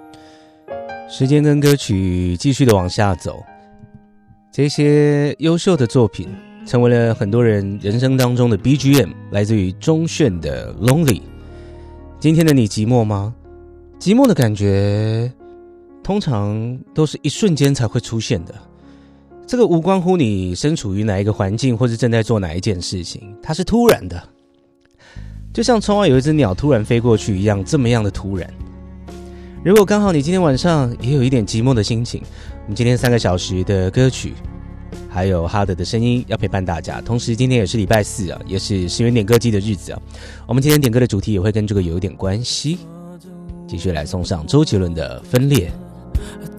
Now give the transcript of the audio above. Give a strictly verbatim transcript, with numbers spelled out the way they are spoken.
时间跟歌曲继续的往下走，这些优秀的作品成为了很多人人生当中的 B G M， 来自于钟铉的 Lonely。 今天的你寂寞吗？寂寞的感觉通常都是一瞬间才会出现的，这个无关乎你身处于哪一个环境或是正在做哪一件事情，它是突然的，就像窗外有一只鸟突然飞过去一样，这么样的突然。如果刚好你今天晚上也有一点寂寞的心情，我们今天三个小时的歌曲还有哈德的声音要陪伴大家。同时今天也是礼拜四啊，也是十元点歌季的日子啊，我们今天点歌的主题也会跟这个有一点关系，继续来送上周杰伦的分裂。